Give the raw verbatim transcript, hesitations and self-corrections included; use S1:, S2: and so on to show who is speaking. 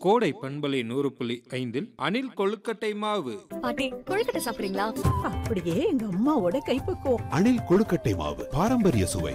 S1: கோடை பண்பலை நூறு புள்ளி ஐந்தில் அணில் கொழுக்கட்டை மாவு.
S2: பாட்டி கொழுக்கட்டை சாப்பிடுறீங்களா?
S3: அப்படியே எங்க அம்மாவோட கைப்பக்குவம்.
S4: அணில் கொழுக்கட்டை மாவு, பாரம்பரிய சுவை.